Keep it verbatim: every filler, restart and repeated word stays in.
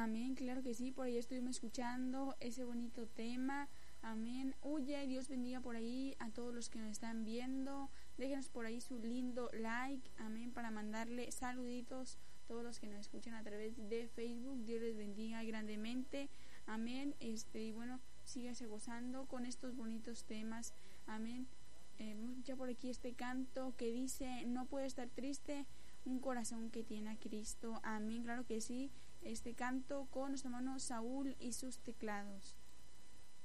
Amén, claro que sí, por ahí estuvimos escuchando ese bonito tema. Amén. Oye, Dios bendiga por ahí a todos los que nos están viendo. Déjenos por ahí su lindo like. Amén, para mandarle saluditos a todos los que nos escuchan a través de Facebook. Dios les bendiga grandemente. Amén. Este, y bueno, síguese gozando con estos bonitos temas. Amén. Eh, vamos a escuchar por aquí este canto que dice: no puede estar triste un corazón que tiene a Cristo. Amén, claro que sí. Este canto con nuestro hermano Saúl y sus teclados.